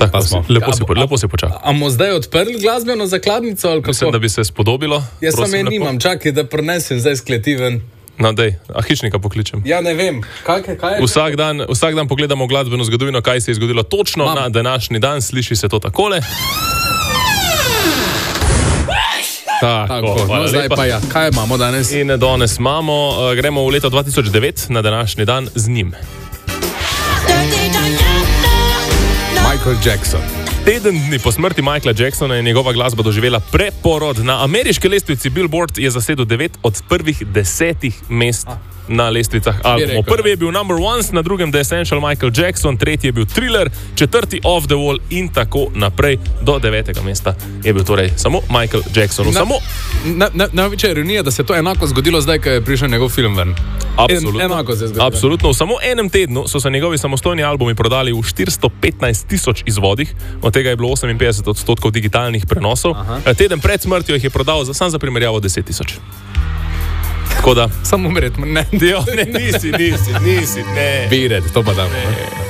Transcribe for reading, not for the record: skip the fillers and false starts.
Lepo si počakal. A bomo zdaj odprli glasbeno zakladnico ali kako? Mislim, da bi se spodobilo. Jaz sam je nimam, čakaj, da prenesem zdaj skleti ven. No, dej, a hišnika pokličem. Ja, ne vem, kaj je? Vsak dan pogledamo glasbeno zgodovino, kaj se je zgodilo točno na današnji dan, sliši se to takole. Tako, no, zdaj pa ja, kaj imamo danes? In danes gremo v leto 2009 na današnji dan z njim. Michael Jackson. Teden dni po smrti Michaela Jacksona je njegova glasba doživela preporod. Na ameriški lestvici Billboard je zasedel 9 od prvih 10 mest na lestvicah albumov. Prvi je bil Number Ones, na drugem The Essential Michael Jackson, tretji je bil Thriller, četrti Off the Wall in tako naprej do 9. mesta je bil torej samo Michael Jackson. Največja ironija, da se to enako zgodilo zdaj, ko je prišel njegov film ven. Enako se je zgodilo. Absolutno. V samo enem tednu so se njegovi samostojni albumi prodali v 415,000 izvodih, od tega je bilo 58% digitalnih prenosov. Teden pred smrtjo jih je prodal za primerjavo 10,000. Tako da... Samo umret, ne. Nisi, ne. Vired, to pa da.